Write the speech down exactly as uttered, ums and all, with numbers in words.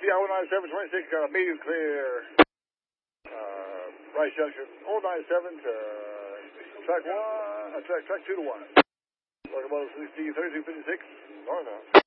T I one nine seven twenty-six, got a medium clear. Uh, Rice Junction, oh nine seven to track one, uh, track, track two to one. Talking about sixteen thirty-two fifty-six, north now.